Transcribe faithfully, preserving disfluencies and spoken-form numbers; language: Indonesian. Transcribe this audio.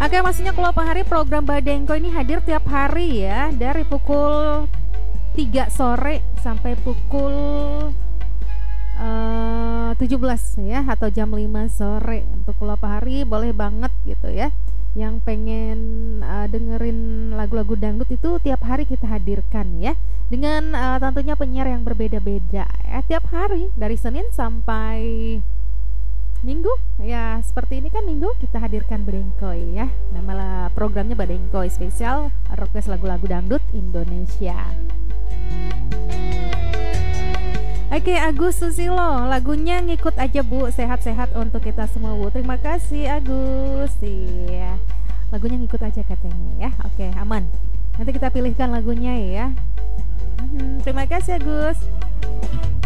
Oke, maksudnya kalau Pak Hari program Badengko ini hadir tiap hari ya, dari pukul tiga sore sampai pukul uh, tujuh belas ya, atau jam lima sore. Untuk kalau Pak Hari boleh banget gitu ya. Yang pengen uh, dengerin lagu-lagu dangdut itu tiap hari kita hadirkan ya. Dengan uh, tentunya penyiar yang berbeda-beda ya, tiap hari dari Senin sampai Minggu ya, seperti ini kan Minggu kita hadirkan Badengkoy ya. Nama programnya Badengkoy spesial request lagu-lagu dangdut Indonesia. Oke, Agus Susilo, lagunya ngikut aja Bu, sehat-sehat untuk kita semua Bu. Terima kasih Agus. Iya, lagunya ngikut aja katanya ya. Oke, aman. Nanti kita pilihkan lagunya ya. Hmm, terima kasih Agus.